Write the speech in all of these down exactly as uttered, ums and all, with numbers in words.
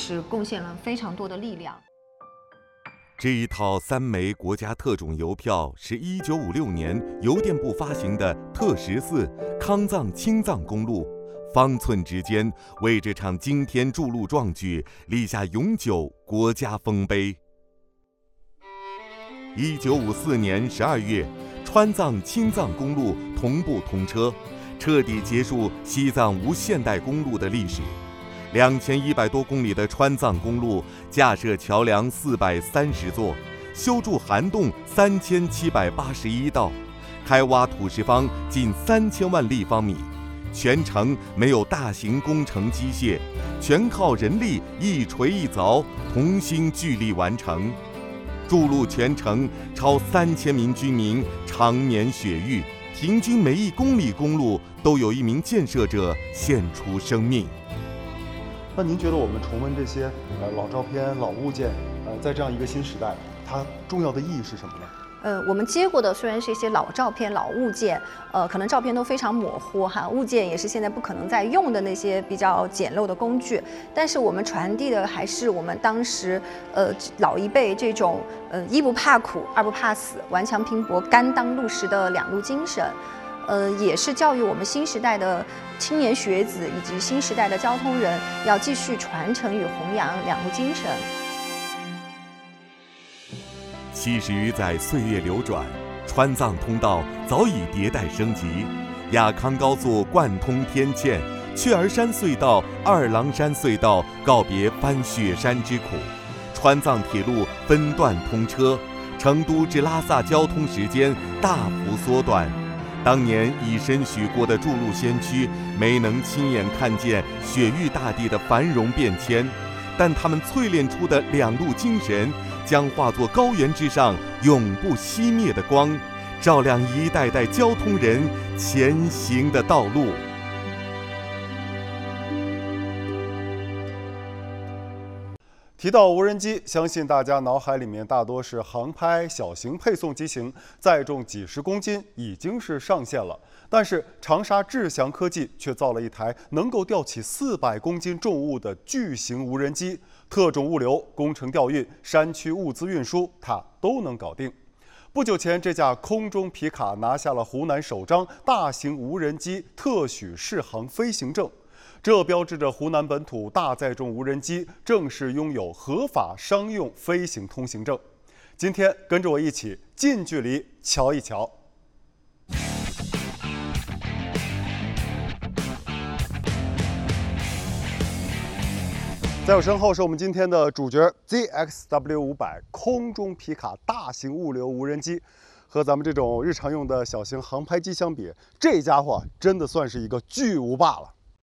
是贡献了非常多的力量。 这一套三枚国家特种邮票是一九五六年邮电部发行的特十四康藏青藏公路，方寸之间为这场惊天筑路壮举立下永久国家丰碑。一九五四年十二月，川藏青藏公路同步通车，彻底结束西藏无现代公路的历史。两千一百多公里的川藏公路架设桥梁四百三十座，修筑涵洞三千七百八十一道，开挖土石方近三千万立方米，全程没有大型工程机械，全靠人力一锤一凿，同心聚力完成。筑路全程超三千名居民长眠雪域，平均每一公里公路都有一名建设者献出生命。 那您觉得我们重温这些呃老照片、老物件，呃，在这样一个新时代，它重要的意义是什么呢？ 呃，我们接过的虽然是一些老照片、老物件，呃，可能照片都非常模糊哈，物件也是现在不可能再用的那些比较简陋的工具，但是我们传递的还是我们当时呃老一辈这种呃一不怕苦、二不怕死、顽强拼搏、甘当路实的两路精神。呃，也是教育我们新时代的青年学子以及新时代的交通人，要继续传承与弘扬两路精神。 七十余载岁月流转，川藏通道早已迭代升级，雅康高速贯通天堑，雀儿山隧道、二郎山隧道告别翻雪山之苦，川藏铁路分段通车，成都至拉萨交通时间大幅缩短。当年以身许国的筑路先驱没能亲眼看见雪域大地的繁荣变迁，但他们淬炼出的两路精神将化作高原之上永不熄灭的光，照亮一代代交通人前行的道路。 提到无人机，相信大家脑海里面大多是航拍小型配送机型，载重几十公斤已经是上限了。但是长沙智翔科技却造了一台能够吊起四百公斤重物的巨型无人机，特种物流、工程调运、山区物资运输，它都能搞定。不久前，这架空中皮卡拿下了湖南首张大型无人机特许试航飞行证。这标志着湖南本土大载重无人机正式拥有合法商用飞行通行证。今天跟着我一起近距离瞧一瞧。在我身后是我们今天的主角 Z X W 五百 空中皮卡大型物流无人机。和咱们这种日常用的小型航拍机相比，这家伙真的算是一个巨无霸了。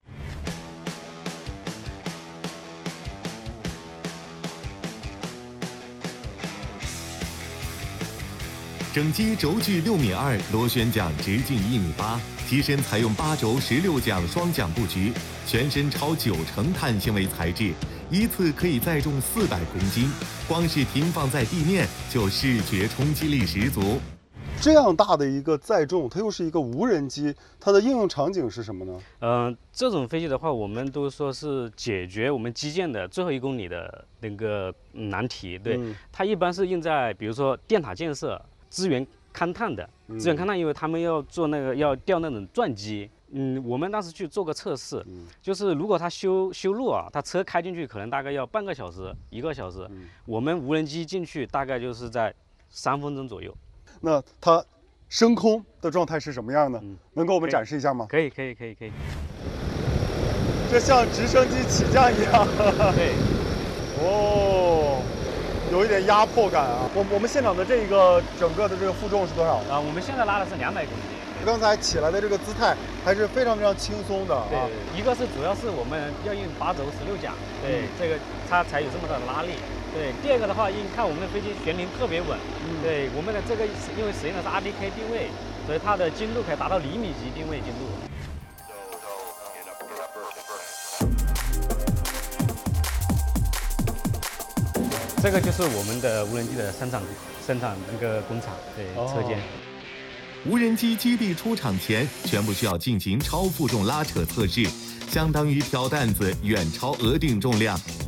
整机轴距六米二，螺旋桨直径一米八，机身采用八轴十六桨双桨布局，全身超九成碳纤维材质，一次可以载重四百公斤，光是停放在地面就视觉冲击力十足。 这样大的一个载重，它又是一个无人机，它的应用场景是什么呢？ 嗯、呃，这种飞机的话，我们都说是解决我们基建的最后一公里的那个难题。对，嗯、它一般是用在比如说电塔建设。资源勘探的，资源勘探，因为他们要做那个要调那种钻机，嗯，我们当时去做个测试，嗯、就是如果他修修路啊，他车开进去可能大概要半个小时、一个小时，嗯、我们无人机进去大概就是在三分钟左右。 那它升空的状态是什么样呢？嗯、能给我们展示一下吗？ 可以，可以，可以，可以。 这像直升机起降一样。 对。 哦。有一点压迫感啊！我我们现场的这个整个的这个负重是多少啊？我们现在拉的是两百公斤。 刚才起来的这个姿态还是非常非常轻松的啊。 对，一个是主要是我们要用八轴十六桨，对，嗯、这个它才有这么大的拉力。对，第二个的话，因为看我们的飞机悬停特别稳，嗯、对，我们的这个因为使用的是 R D K 定位，所以它的精度可以达到厘米级定位精度。这个就是我们的无人机的生产生产那个工厂，对，车间。 无人机基地出厂前，全部需要进行超负重拉扯测试，相当于挑担子远超额定重量，